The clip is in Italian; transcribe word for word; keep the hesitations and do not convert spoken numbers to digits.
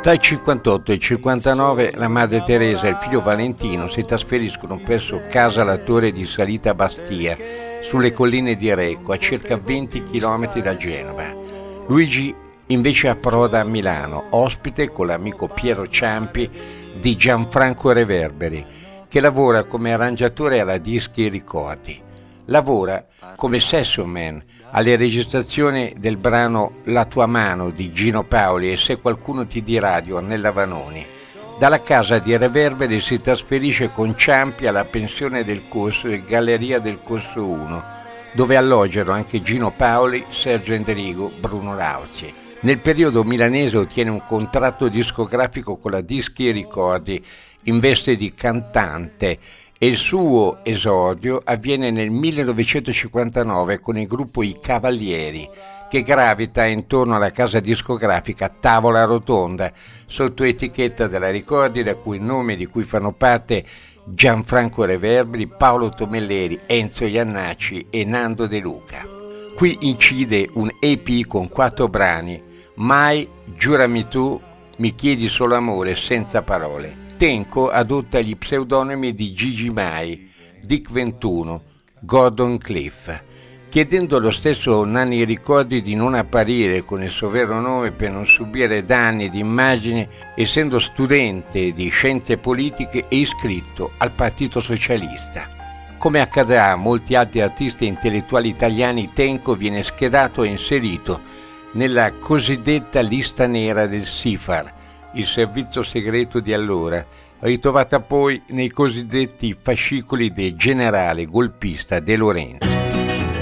Tra il cinquantotto e il cinquantanove la madre Teresa e il figlio Valentino si trasferiscono presso Casa La Torre di Salita Bastia, sulle colline di Recco, a circa venti chilometri da Genova. Luigi invece approda a Milano, ospite con l'amico Piero Ciampi di Gianfranco Reverberi, che lavora come arrangiatore alla Dischi e Ricordi. Lavora come session man alle registrazioni del brano La tua mano di Gino Paoli e Se qualcuno ti dirà di Ornella Vanoni. Dalla casa di Reverberi si trasferisce con Ciampi alla pensione del Corso e Galleria del Corso uno, dove alloggiano anche Gino Paoli, Sergio Endrigo, Bruno Lauzi. Nel periodo milanese ottiene un contratto discografico con la Dischi e Ricordi in veste di cantante e il suo esordio avviene nel millenovecentocinquantanove con il gruppo I Cavalieri, che gravita intorno alla casa discografica Tavola Rotonda, sotto etichetta della Ricordi, da cui nomi di cui fanno parte Gianfranco Reverberi, Paolo Tomelleri, Enzo Iannacci e Nando De Luca. Qui incide un E P con quattro brani: Mai, Giurami tu, Mi chiedi solo amore, Senza parole. Tenco adotta gli pseudonimi di Gigi Mai, Dick ventuno, Gordon Cliff, chiedendo allo stesso Nanni Ricordi di non apparire con il suo vero nome per non subire danni di immagine, essendo studente di scienze politiche e iscritto al Partito Socialista. Come accadrà a molti altri artisti e intellettuali italiani, Tenco viene schedato e inserito nella cosiddetta lista nera del SIFAR, il servizio segreto di allora, ritrovata poi nei cosiddetti fascicoli del generale golpista De Lorenzo.